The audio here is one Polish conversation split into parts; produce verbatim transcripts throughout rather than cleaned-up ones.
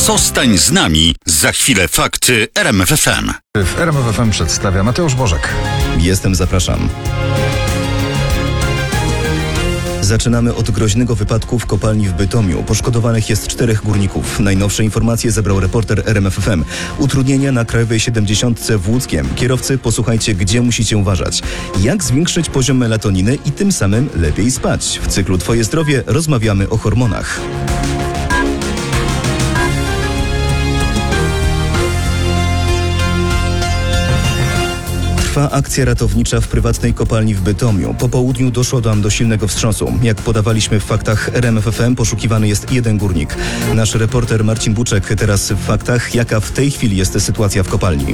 Zostań z nami. Za chwilę fakty R M F F M. W R M F F M przedstawia Mateusz Bożek. Jestem, zapraszam. Zaczynamy od groźnego wypadku w kopalni w Bytomiu. Poszkodowanych jest czterech górników. Najnowsze informacje zebrał reporter R M F F M. Utrudnienia na Krajowej siedemdziesiątce w Łódzkiem. Kierowcy, posłuchajcie, gdzie musicie uważać. Jak zwiększyć poziom melatoniny i tym samym lepiej spać? W cyklu Twoje zdrowie rozmawiamy o hormonach. Trwa akcja ratownicza w prywatnej kopalni w Bytomiu. Po południu doszło tam do silnego wstrząsu. Jak podawaliśmy w faktach R M F F M, poszukiwany jest jeden górnik. Nasz reporter Marcin Buczek teraz w faktach. Jaka w tej chwili jest sytuacja w kopalni?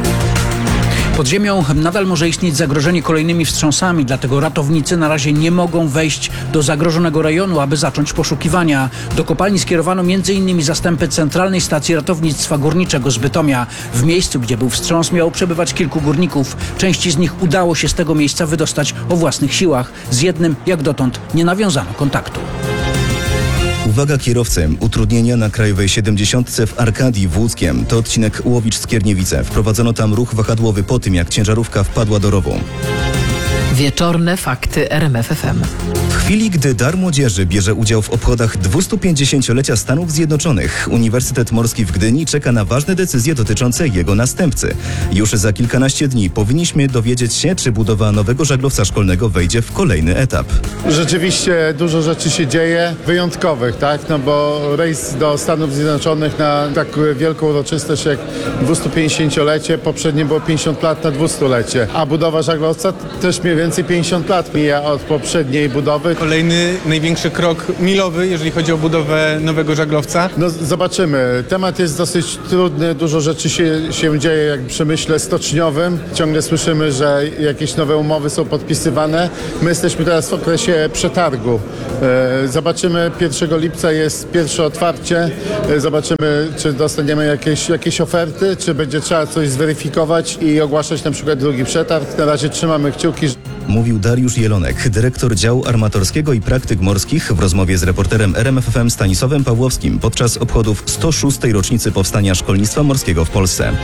Pod ziemią nadal może istnieć zagrożenie kolejnymi wstrząsami, dlatego ratownicy na razie nie mogą wejść do zagrożonego rejonu, aby zacząć poszukiwania. Do kopalni skierowano między innymi zastępy Centralnej Stacji Ratownictwa Górniczego z Bytomia. W miejscu, gdzie był wstrząs, miało przebywać kilku górników. Części z nich udało się z tego miejsca wydostać o własnych siłach. Z jednym, jak dotąd, nie nawiązano kontaktu. Uwaga kierowcy, utrudnienia na Krajowej siedemdziesiątce w Arkadii w Łódzkiem. To odcinek Łowicz-Skierniewice. Wprowadzono tam ruch wahadłowy po tym, jak ciężarówka wpadła do rowu. Wieczorne fakty R M F F M. W chwili, gdy Dar Młodzieży bierze udział w obchodach dwustupięćdziesięciolecia Stanów Zjednoczonych, Uniwersytet Morski w Gdyni czeka na ważne decyzje dotyczące jego następcy. Już za kilkanaście dni powinniśmy dowiedzieć się, czy budowa nowego żaglowca szkolnego wejdzie w kolejny etap. Rzeczywiście dużo rzeczy się dzieje, wyjątkowych, tak? No bo rejs do Stanów Zjednoczonych na tak wielką uroczystość jak dwustupięćdziesięciolecie, poprzednie było pięćdziesiąt lat na dwustulecie, a budowa żaglowca też mniej więcej pięćdziesiąt lat mija od poprzedniej budowy. Kolejny największy krok milowy, jeżeli chodzi o budowę nowego żaglowca. No zobaczymy. Temat jest dosyć trudny, dużo rzeczy się, się dzieje jak w przemyśle stoczniowym. Ciągle słyszymy, że jakieś nowe umowy są podpisywane. My jesteśmy teraz w okresie przetargu. Zobaczymy, pierwszego lipca jest pierwsze otwarcie. Zobaczymy, czy dostaniemy jakieś, jakieś oferty, czy będzie trzeba coś zweryfikować i ogłaszać na przykład drugi przetarg. Na razie trzymamy kciuki. Mówił Dariusz Jelonek, dyrektor działu armatorskiego i praktyk morskich w rozmowie z reporterem R M F F M Stanisławem Pawłowskim podczas obchodów sto szóstej rocznicy powstania szkolnictwa morskiego w Polsce.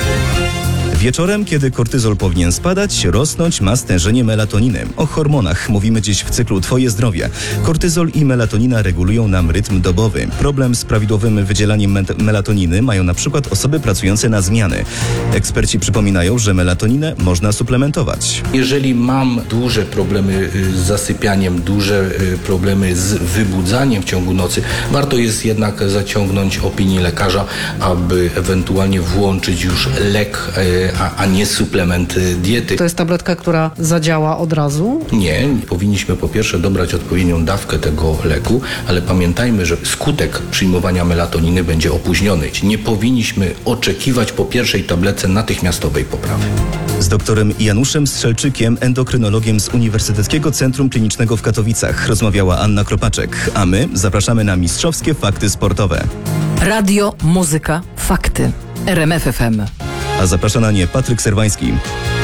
Wieczorem, kiedy kortyzol powinien spadać, rosnąć ma stężenie melatoniny. O hormonach mówimy dziś w cyklu Twoje zdrowie. Kortyzol i melatonina regulują nam rytm dobowy. Problem z prawidłowym wydzielaniem me- melatoniny mają na przykład osoby pracujące na zmiany. Eksperci przypominają, że melatoninę można suplementować. Jeżeli mam duże problemy z zasypianiem, duże problemy z wybudzaniem w ciągu nocy, warto jest jednak zaciągnąć opinię lekarza, aby ewentualnie włączyć już lek, A, a nie suplement diety. To jest tabletka, która zadziała od razu? Nie, powinniśmy po pierwsze dobrać odpowiednią dawkę tego leku, ale pamiętajmy, że skutek przyjmowania melatoniny będzie opóźniony. Nie powinniśmy oczekiwać po pierwszej tabletce natychmiastowej poprawy. Z doktorem Januszem Strzelczykiem, endokrynologiem z Uniwersyteckiego Centrum Klinicznego w Katowicach rozmawiała Anna Kropaczek, a my zapraszamy na mistrzowskie fakty sportowe. Radio, muzyka, fakty. R M F F M. A zaprasza na nie Patryk Serwański.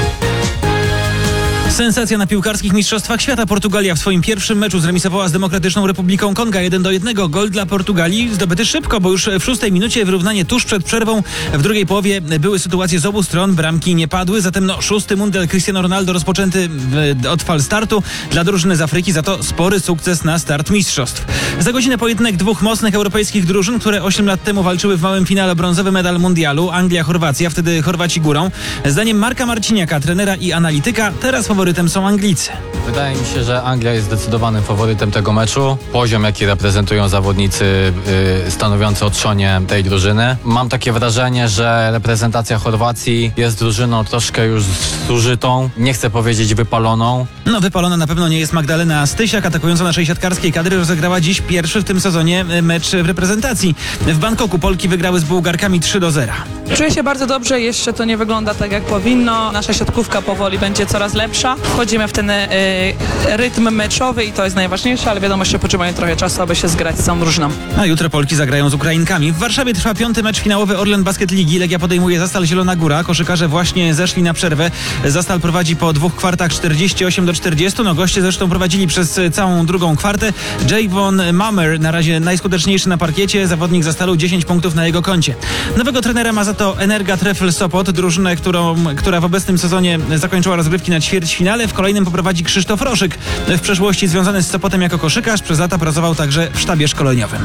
Sensacja na piłkarskich mistrzostwach świata. Portugalia w swoim pierwszym meczu zremisowała z Demokratyczną Republiką Konga jeden do jednego. Gol dla Portugalii zdobyty szybko, bo już w szóstej minucie wyrównanie tuż przed przerwą. W drugiej połowie były sytuacje z obu stron, bramki nie padły, zatem no szósty mundial Cristiano Ronaldo rozpoczęty od fal startu dla drużyny z Afryki, za to spory sukces na start mistrzostw. Za godzinę pojedynek dwóch mocnych europejskich drużyn, które osiem lat temu walczyły w małym finale o brązowy medal mundialu. Anglia-Chorwacja, wtedy Chorwaci górą. Zdaniem Marka Marciniaka, trenera i analityka, teraz faworytem są Anglicy. Wydaje mi się, że Anglia jest zdecydowanym faworytem tego meczu. Poziom, jaki reprezentują zawodnicy yy, stanowiący o trzonie tej drużyny. Mam takie wrażenie, że reprezentacja Chorwacji jest drużyną troszkę już zużytą. Nie chcę powiedzieć wypaloną. No wypalona na pewno nie jest Magdalena Stysiak, atakująca naszej siatkarskiej kadry rozegrała dziś pierwszy w tym sezonie mecz w reprezentacji. W Bangkoku Polki wygrały z Bułgarkami trzy do zera. Czuję się bardzo dobrze, jeszcze to nie wygląda tak jak powinno. Nasza siatkówka powoli będzie coraz lepsza. najważniejsza. Wchodzimy w ten y, rytm meczowy i to jest najważniejsze, ale wiadomo, że potrzebują trochę czasu, aby się zgrać z całą drużyną. A jutro Polki zagrają z Ukrainkami. W Warszawie trwa piąty mecz finałowy Orlen Basket Ligi. Legia podejmuje Zastal Zielona Góra. Koszykarze właśnie zeszli na przerwę. Zastal prowadzi po dwóch kwartach czterdzieści osiem do czterdziestu. No goście zresztą prowadzili przez całą drugą kwartę. Javon Mummer na razie najskuteczniejszy na parkiecie. Zawodnik Zastalu dziesięć punktów na jego koncie. Nowego trenera ma za to Energa Trefl Sopot, drużynę, którą, która w obecnym sezonie zakończyła rozgrywki na ćwierćfinale. W kolejnym poprowadzi Krzysztof Roszyk. W przeszłości związany z Sopotem jako koszykarz, przez lata pracował także w sztabie szkoleniowym.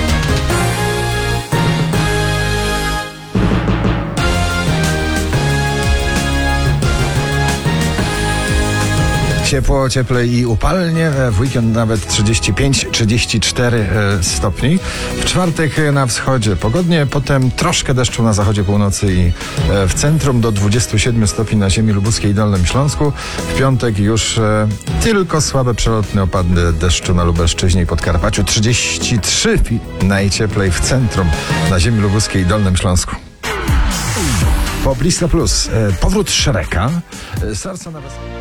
Ciepło, cieplej i upalnie. W weekend nawet trzydzieści pięć trzydzieści cztery stopni. W czwartek na wschodzie pogodnie, potem troszkę deszczu na zachodzie, północy i w centrum, do dwudziestu siedmiu stopni na ziemi lubuskiej i Dolnym Śląsku. W piątek już e, tylko słabe przelotne opady deszczu na Lubelszczyźnie i Podkarpaciu. trzydzieści trzy najcieplej w centrum na ziemi lubuskiej i Dolnym Śląsku. Pobliska Plus. E, powrót Shreka. E, Serce na was...